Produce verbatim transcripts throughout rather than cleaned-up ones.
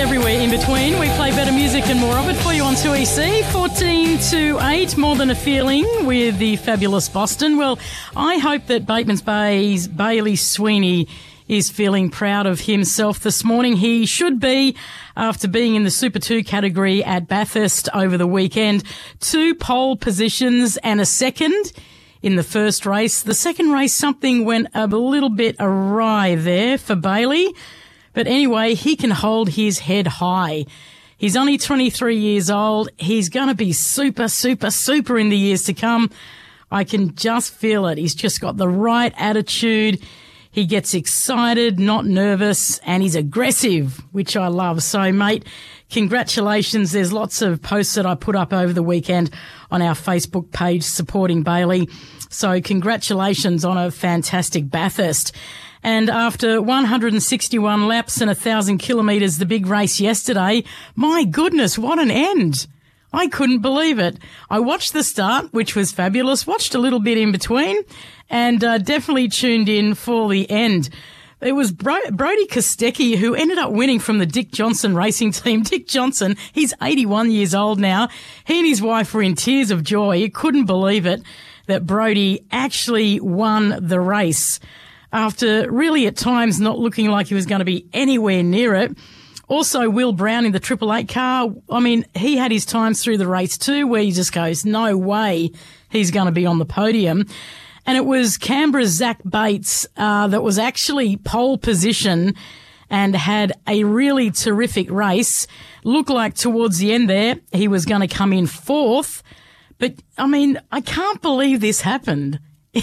everywhere in between. We play better music and more of it for you on two E C. fourteen to eight, More Than a Feeling with the fabulous Boston. Well, I hope that Bateman's Bay's Bailey Sweeney is feeling proud of himself this morning. He should be, after being in the Super two category at Bathurst over the weekend. Two pole positions and a second in the first race. The second race, something went a little bit awry there for Bailey. But anyway, he can hold his head high. He's only twenty-three years old. He's going to be super, super, super in the years to come. I can just feel it. He's just got the right attitude. He gets excited, not nervous, and he's aggressive, which I love. So, mate, congratulations. There's lots of posts that I put up over the weekend on our Facebook page supporting Bailey. So congratulations on a fantastic Bathurst. And after one hundred sixty-one laps and one thousand kilometres, the big race yesterday, my goodness, what an end. I couldn't believe it. I watched the start, which was fabulous, watched a little bit in between, and uh, definitely tuned in for the end. It was Bro- Brody Kostecki who ended up winning from the Dick Johnson racing team. Dick Johnson, he's eighty-one years old now. He and his wife were in tears of joy. He couldn't believe it that Brody actually won the race after really at times not looking like he was going to be anywhere near it. Also, Will Brown in the Triple Eight car. I mean, he had his times through the race too where he just goes, no way he's going to be on the podium. And it was Canberra's Zach Bates uh, that was actually pole position and had a really terrific race. Looked like towards the end there he was going to come in fourth. But, I mean, I can't believe this happened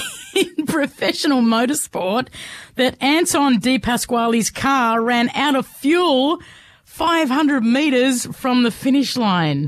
in professional motorsport, that Anton De Pasquale's car ran out of fuel five hundred metres from the finish line.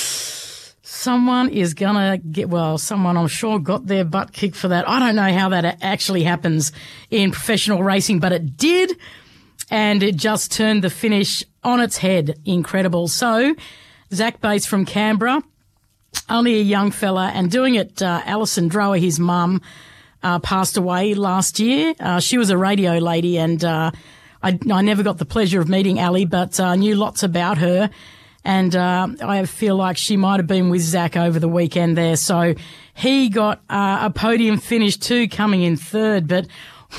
Someone is going to get, well, someone I'm sure got their butt kicked for that. I don't know how that actually happens in professional racing, but it did, and it just turned the finish on its head. Incredible. So, Zach Bates from Canberra, only a young fella, and doing it, uh, Alison Drower, his mum, uh, passed away last year. Uh, she was a radio lady, and uh, I, I never got the pleasure of meeting Ali, but I uh, knew lots about her. And uh, I feel like she might have been with Zach over the weekend there. So he got uh, a podium finish too, coming in third. But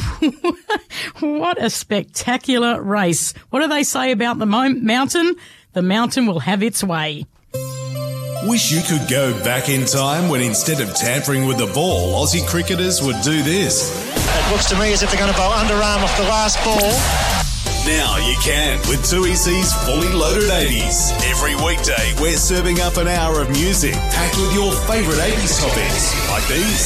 what a spectacular race. What do they say about the mo- mountain? The mountain will have its way. Wish you could go back in time when instead of tampering with the ball, Aussie cricketers would do this. It looks to me as if they're going to bowl underarm off the last ball. Now you can with two E C's Fully Loaded eighties. Every weekday, we're serving up an hour of music packed with your favourite eighties topics like these.